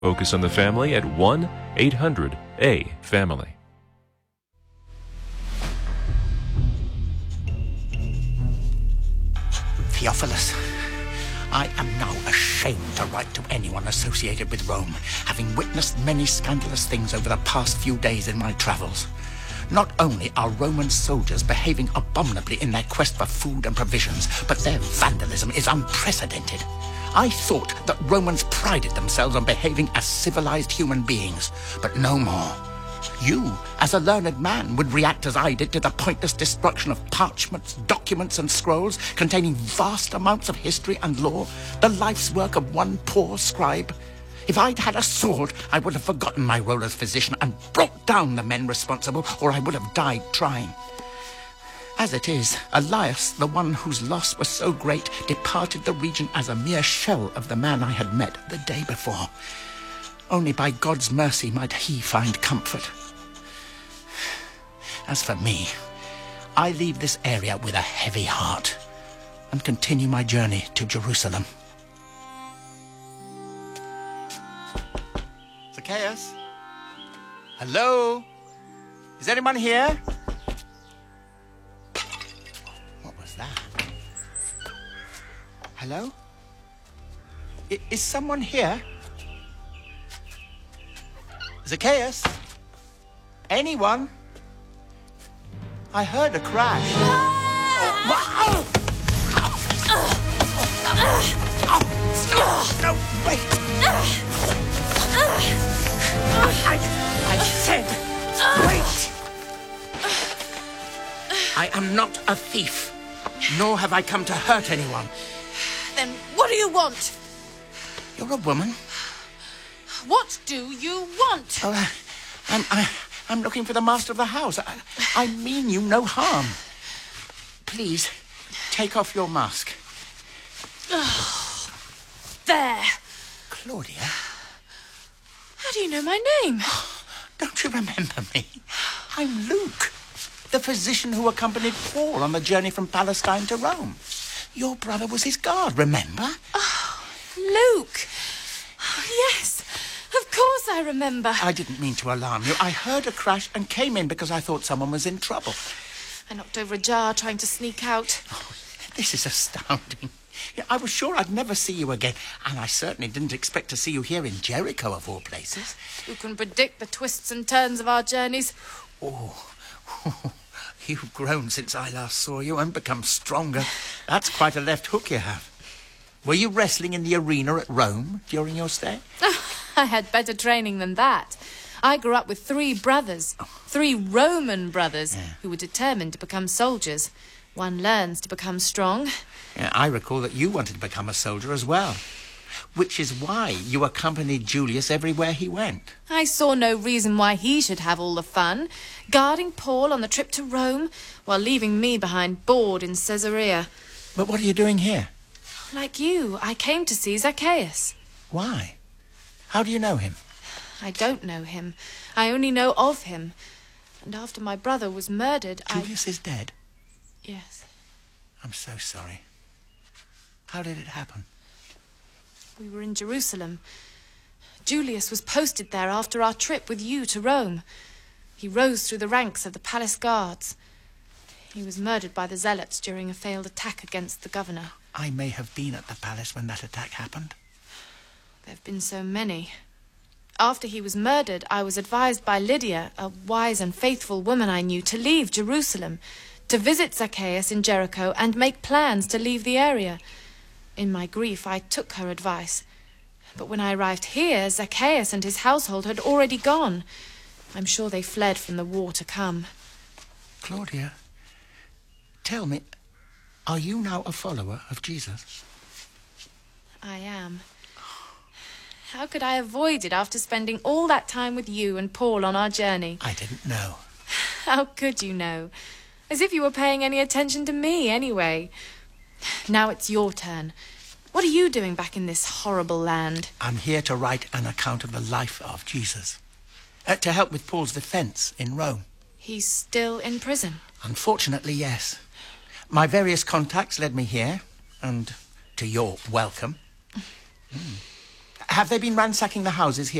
Focus on the Family at 1-800-A-FAMILY. Theophilus, I am now ashamed to write to anyone associated with Rome, having witnessed many scandalous things over the past few days in my travels. Not only are Roman soldiers behaving abominably in their quest for food and provisions, but their vandalism is unprecedented. I thought that Romans prided themselves on behaving as civilized human beings, but no more. You, as a learned man, would react as I did to the pointless destruction of parchments, documents, and scrolls containing vast amounts of history and lore, the life's work of one poor scribe. If I'd had a sword, I would have forgotten my role as physician and brought down the men responsible, or I would have died trying. As it is, Elias, the one whose loss was so great, departed the region as a mere shell of the man I had met the day before. Only by God's mercy might he find comfort. As for me, I leave this area with a heavy heart and continue my journey to Jerusalem. Zacchaeus? Hello? Is anyone here? What was that? Hello? Is someone here? Zacchaeus? Anyone? I heard a crash. No, wait! I said, wait! I am not a thief, nor have I come to hurt anyone. Then what do you want? You're a woman. What do you want? Oh, I'm looking for the master of the house. I mean you no harm. Please, take off your mask. There. Claudia? How do you know my name? Don't you remember me? I'm Luke, the physician who accompanied Paul on the journey from Palestine to Rome. Your brother was his guard, remember? Oh, Luke. Oh, yes, of course I remember. I didn't mean to alarm you. I heard a crash and came in because I thought someone was in trouble. I knocked over a jar trying to sneak out. Oh, this is astounding. I was sure I'd never see you again, and I certainly didn't expect to see you here in Jericho, of all places. Who can predict the twists and turns of our journeys? Oh, you've grown since I last saw you and become stronger. That's quite a left hook you have. Were you wrestling in the arena at Rome during your stay? I had better training than that. I grew up with 3 brothers, 3 Roman brothers, who were determined to become soldiers. One learns to become strong. I recall that you wanted to become a soldier as well, which is why you accompanied Julius everywhere he went. I saw no reason why he should have all the fun, guarding Paul on the trip to Rome, while leaving me behind bored in Caesarea. But what are you doing here? Like you, I came to see Zacchaeus. Why? How do you know him? I don't know him. I only know of him. And after my brother was murdered, Julius is dead? Yes. I'm so sorry. How did it happen? We were in Jerusalem. Julius was posted there after our trip with you to Rome. He rose through the ranks of the palace guards. He was murdered by the zealots during a failed attack against the governor. I may have been at the palace when that attack happened. There have been so many. After he was murdered, I was advised by Lydia, a wise and faithful woman I knew, to leave Jerusalem, to visit Zacchaeus in Jericho and make plans to leave the area. In my grief, I took her advice. But when I arrived here, Zacchaeus and his household had already gone. I'm sure they fled from the war to come. Claudia, tell me, are you now a follower of Jesus? I am. How could I avoid it after spending all that time with you and Paul on our journey? I didn't know. How could you know? As if you were paying any attention to me, anyway. Now it's your turn. What are you doing back in this horrible land? I'm here to write an account of the life of Jesus. To help with Paul's defense in Rome. He's still in prison? Unfortunately, yes. My various contacts led me here, and to your welcome. Have they been ransacking the houses here?